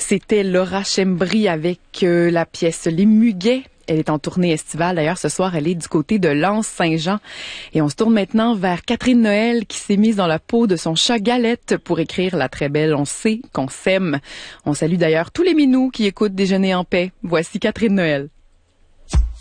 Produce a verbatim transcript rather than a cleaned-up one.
C'était Laura Chembry avec euh, la pièce Les Muguets. Elle est en tournée estivale. D'ailleurs, ce soir, elle est du côté de Lens-Saint-Jean. Et on se tourne maintenant vers Catherine Noël qui s'est mise dans la peau de son chat Galette pour écrire la très belle On sait qu'on s'aime. On salue d'ailleurs tous les minous qui écoutent Déjeuner en paix. Voici Catherine Noël.